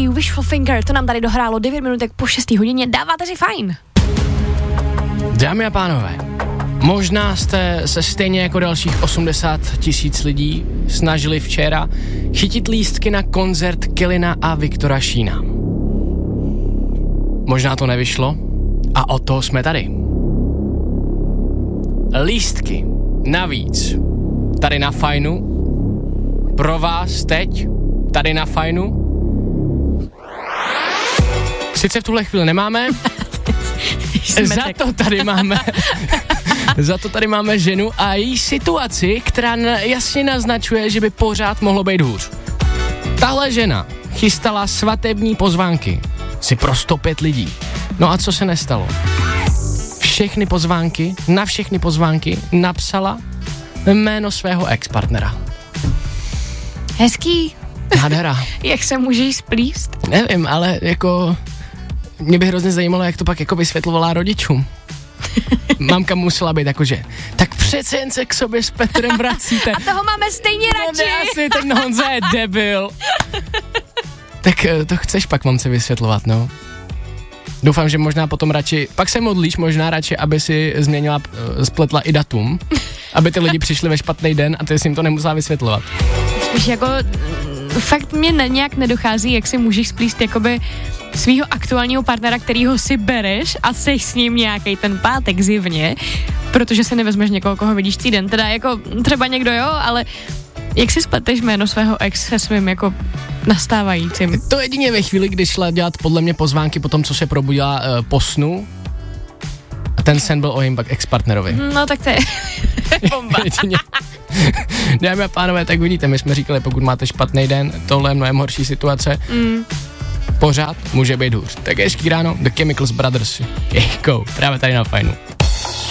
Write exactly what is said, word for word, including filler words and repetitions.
nádherný Wishful Finger, to nám tady dohrálo devět minutek po šesté hodině, dáváte si fajn. Dámy a pánové, možná jste se stejně jako dalších osmdesát tisíc lidí snažili včera chytit lístky na koncert Kellina a Viktora Sheena. Možná to nevyšlo a o to jsme tady. Lístky navíc tady na Fajnu pro vás teď tady na Fajnu. Sice v tuhle chvíli nemáme, za to tady máme za to tady máme ženu a její situaci, která jasně naznačuje, že by pořád mohlo být hůř. Tahle žena chystala svatební pozvánky si pro sto pět lidí. No a co se nestalo? Všechny pozvánky, na všechny pozvánky napsala jméno svého ex-partnera. Hezký. Nádhera. Jak se můžeš splíst? Nevím, ale jako mě by hrozně zajímalo, jak to pak jako vysvětlovala rodičům. Mamka musela být jakože, tak přece jen se k sobě s Petrem vracíte. A toho máme stejně radši. No ne, asi ten Honza je debil. Tak to chceš pak mamce vysvětlovat, no. Doufám, že možná potom radši, pak se modlíš možná radši, aby si změnila, spletla i datum, aby ty lidi přišli ve špatný den a ty jsi jim to nemusela vysvětlovat. Spíš jako, fakt mě ne, nějak nedochází, jak si můžeš splíst jakoby svýho aktuálního partnera, kterýho si bereš a seš s ním nějaký ten pátek zjevně, protože se nevezmeš někoho, koho vidíš týden, teda jako třeba někdo jo, ale jak si spleteš jméno svého ex se svým jako nastávajícím? To jedině ve chvíli, když šla dělat podle mě pozvánky po tom, co se probudila uh, po snu a ten sen byl o jejím pak ex-partnerovi. No tak to je bomba. Dámy a pánové, tak vidíte, my jsme říkali, pokud máte špatný den, tohle je mnohem horší situace, mm. pořád může být hůř. Tak hezký ráno, The Chemicals Brothers, Jejko, právě tady na Fajnu.